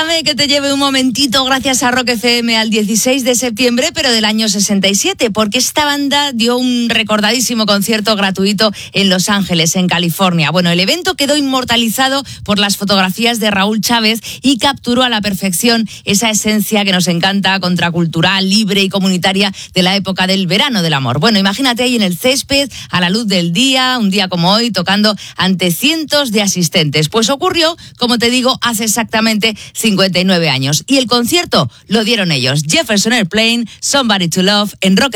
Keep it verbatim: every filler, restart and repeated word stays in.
Déjame que te lleve un momentito gracias a Rock F M al dieciséis de septiembre, pero del año sesenta y siete, porque esta banda dio un recordadísimo concierto gratuito en Los Ángeles, en California. Bueno, el evento quedó inmortalizado por las fotografías de Raúl Chávez y capturó a la perfección esa esencia que nos encanta, contracultural, libre y comunitaria de la época del verano del amor. Bueno, imagínate ahí en el césped, a la luz del día, un día como hoy, tocando ante cientos de asistentes. Pues ocurrió, como te digo, hace exactamente cincuenta y nueve años. Y el concierto lo dieron ellos. Jefferson Airplane, Somebody to Love, en Rock